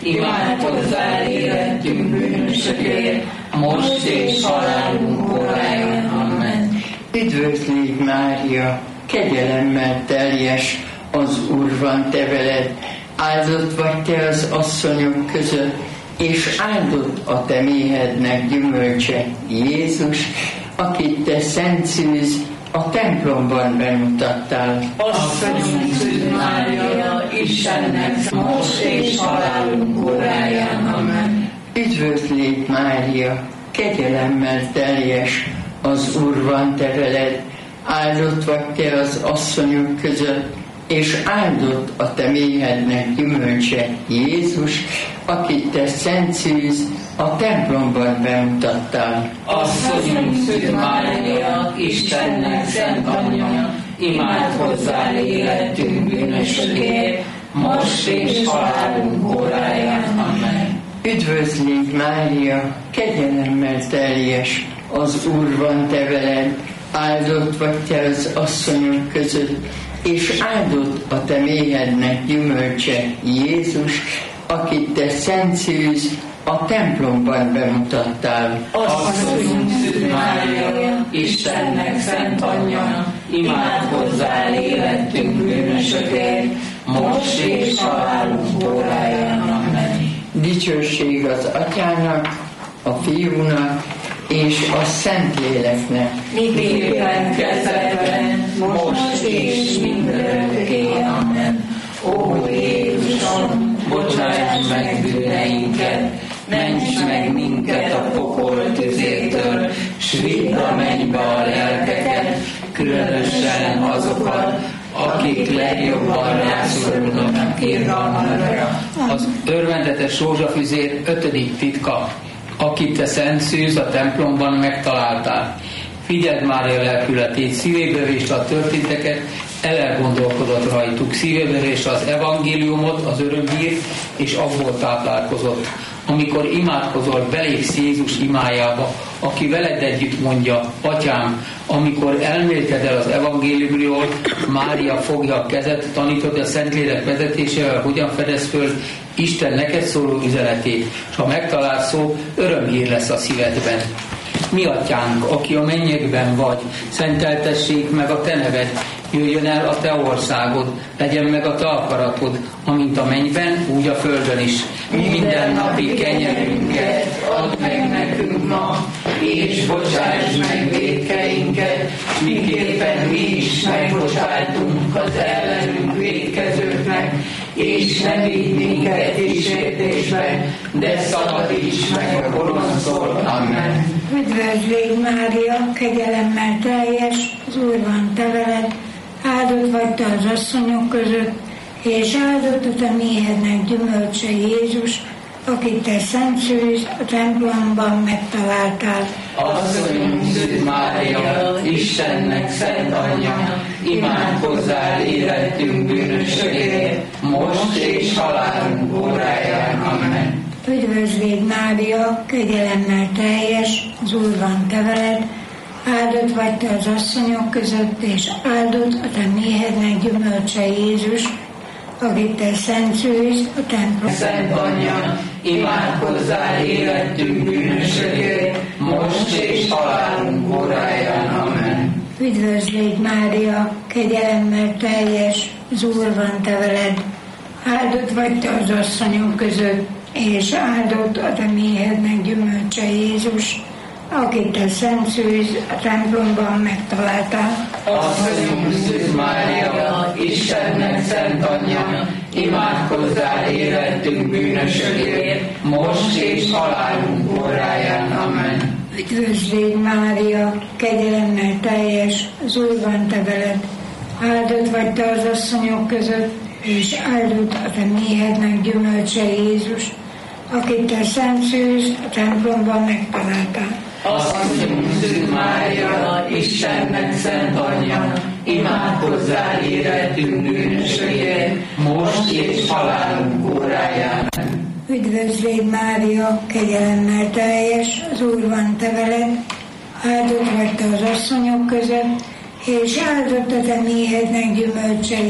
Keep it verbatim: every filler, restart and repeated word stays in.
imádkozz el életünk bűnösökért, most és halálunk óráján. Amen. Üdvözlégy Mária, kegyelemmel teljes, az Úr van te veled, áldott vagy te az asszonyok között, és áldott a te méhednek gyümölcse, Jézus, akit te szent szűz, a templomban bemutattál. Asszonyunk Szűz Mária, Istennek, most és halálunk óráján. Amen. Üdvözlégy Mária, kegyelemmel teljes, az Úr van te veled, áldott vagy te az asszonyok között, és áldott a te méhednek gyümölcse, Jézus, akit te szent szűz, a templomban bemutattál. Asszonyunk Szűz Mária, Istennek szent anyja, imádkozzál életünk bűnösökért, most és halálunk óráján. Amen. Üdvözlégy Mária, kegyelemmel teljes, az Úr van te veled, áldott vagy te az asszonyok között, és áldott a te méhednek gyümölcse, Jézus, akit te szent szűz, a templomban bemutattál. Asszonyunk Szűz Mária, Istennek szent anyja, imádkozzál életünk bűnösökért, most és halálunk óráján. Amen. Dicsőség az Atyának, a Fiúnak és a Szentléleknek. Miképpen kezdetben, most és mindörökké. Amen. Ó Jézusom, bocsáss meg bűneinket, ments meg minket a pokol tüzétől, s vidd a mennybe a lelkeket, különösen azokat, akik legjobban rászorulnak irgalmadra. Az örvendetes rózsafüzér ötödik titka, akit te szent szűz, a templomban megtaláltál. Figyeld Mária lelkületét, szívébe vésd a történteket, elgondolkodott rajtuk, szívébe vésd az evangéliumot, az örömhírt, és abból táplálkozott. Amikor imádkozol, belépsz Jézus imájába, aki veled együtt mondja, Atyám, amikor elmélkedel az evangéliumról, Mária fogja a kezed, tanítod a Szentlélek vezetésével, hogyan fedez föl Isten neked szóló üzenetét, és ha megtalálsz szó, örömhír lesz a szívedben. Mi Atyánk, aki a mennyekben vagy, szenteltessék meg a te neved, jöjjön el a te országod, legyen meg a te akaratod, amint a mennyben, úgy a földön is. Minden napi kenyerünket add meg nekünk ma, és bocsáss meg vétkeinket, miképpen mi is megbocsátunk az ellenünk vétkezőknek, és ne vigy minket kísértésbe, de szabadíts meg a gonosztól. Amen. Üdvözlégy Mária, kegyelemmel teljes, az Úr van te veled, áldott vagy te az asszonyok között, és áldott a te méhednek gyümölcse, Jézus, akit te szent szűz, a templomban megtaláltál. Asszonyunk Szűz Mária, Istennek szent anyja, imádkozzál életünk bűnösökért, most és halálunk óráján. Amen. Üdvözlégy Mária, kegyelemmel teljes, az Úr van te veled, áldott vagy te az asszonyok között, és áldott a te méhednek gyümölcse, Jézus, akit te szent szűz, a templom. Szent anyja, imádkozzál életünk bűnösökért, most és halálunk óráján. Amen. Üdvözlégy Mária, kegyelemmel teljes, az Úr van te veled, áldott vagy te az asszonyok között, és áldott a te méhednek gyümölcse, Jézus, akit te szent szűz, a templomban megtaláltál. Asszonyunk Szűz Mária, Istennek szent anyja, imádkozzál életünk bűnösökért, most és halálunk óráján. Amen. Üdvözlégy Mária, kegyelemmel teljes, az Úr van te veled, áldott vagy te az asszonyok között, és áldott a te méhednek gyümölcse, Jézus, akit te szent szűz, a templomban megtaláltál. Asszonyunk Szűz Mária, Istennek szent anyja, imádkozzál életünk bűnösökért, most és halálunk óráján. Üdvözlégy Mária, kegyelemmel teljes, az Úr van te veled, áldott vagy te az asszonyok között, és áldott a te méhednek gyümölcse,